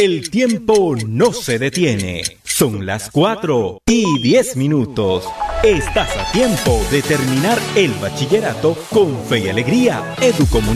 El tiempo no se detiene. Son las 4:10. Estás a tiempo de terminar el bachillerato con fe y alegría. Educomunicaciones.